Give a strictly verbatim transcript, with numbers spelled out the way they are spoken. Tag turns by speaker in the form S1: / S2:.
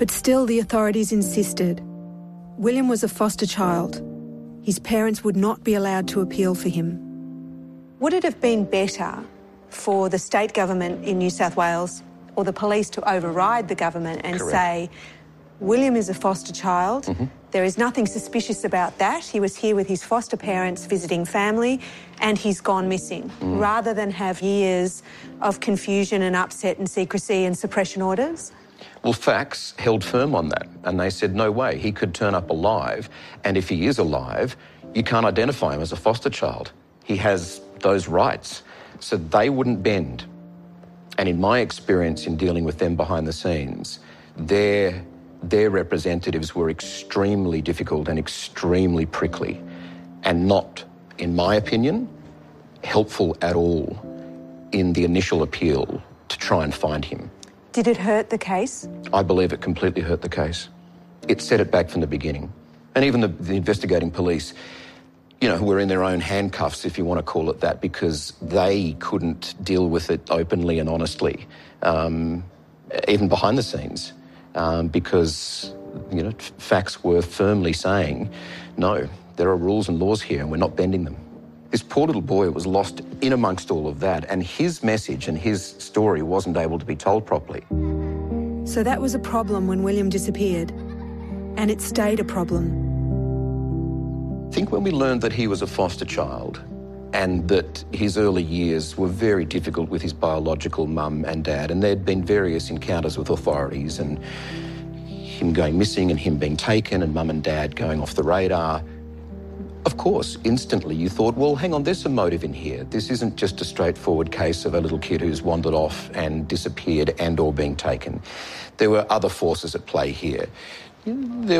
S1: But still the authorities insisted. William was a foster child. His parents would not be allowed to appeal for him. Would it have been better for the state government in New South Wales or the police to override the government and
S2: Correct.
S1: say, William is a foster child, mm-hmm. there is nothing suspicious about that, he was here with his foster parents visiting family and he's gone missing, mm. rather than have years of confusion and upset and secrecy and suppression orders?
S2: Well, facts held firm on that, and they said, no way, he could turn up alive, and if he is alive, you can't identify him as a foster child. He has those rights, so they wouldn't bend. And in my experience in dealing with them behind the scenes, their, their representatives were extremely difficult and extremely prickly, and not, in my opinion, helpful at all in the initial appeal to try and find him.
S1: Did it hurt the case?
S2: I believe it completely hurt the case. It set it back from the beginning. And even the, the investigating police, you know, were in their own handcuffs, if you want to call it that, because they couldn't deal with it openly and honestly, um, even behind the scenes, um, because, you know, facts were firmly saying, no, there are rules and laws here and we're not bending them. This poor little boy was lost in amongst all of that, and his message and his story wasn't able to be told properly.
S1: So that was a problem when William disappeared, and it stayed a problem.
S2: I think when we learned that he was a foster child and that his early years were very difficult with his biological mum and dad, and there'd been various encounters with authorities and him going missing and him being taken and mum and dad going off the radar, of course, instantly you thought, well, hang on, there's some motive in here. This isn't just a straightforward case of a little kid who's wandered off and disappeared and or being taken. There were other forces at play here. There